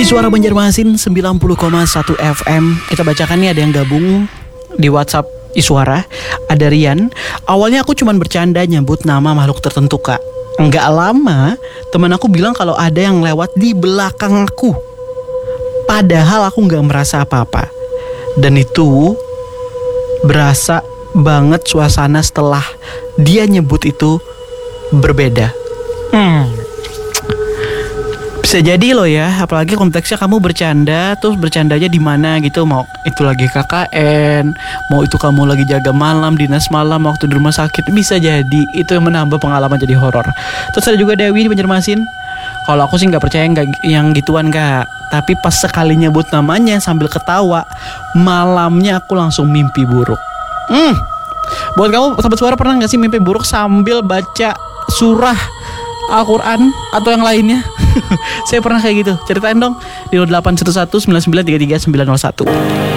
Suara Banjarmasin 90,1 FM. Kita bacakan nih, ada yang gabung di WhatsApp Iswara. Ada Rian. Awalnya aku cuman bercanda nyebut nama makhluk tertentu, Kak. Enggak lama teman aku bilang kalau ada yang lewat di belakang aku. Padahal aku gak merasa apa-apa. Dan itu berasa banget suasana setelah dia nyebut itu berbeda. Bisa jadi loh ya, apalagi konteksnya kamu bercanda, terus bercandanya di mana gitu, mau itu lagi KKN, mau itu kamu lagi jaga malam, dinas malam, waktu di rumah sakit, bisa jadi itu yang menambah pengalaman jadi horor. Terus ada juga Dewi di Banjarmasin. Kalau aku sih nggak percaya yang gituan, Kak, tapi pas sekali nyebut namanya sambil ketawa, malamnya aku langsung mimpi buruk. Buat kamu sahabat Suara, pernah nggak sih mimpi buruk sambil baca surah Al-Quran atau yang lainnya? Saya pernah kayak gitu. Ceritain dong di 0811 9933 901.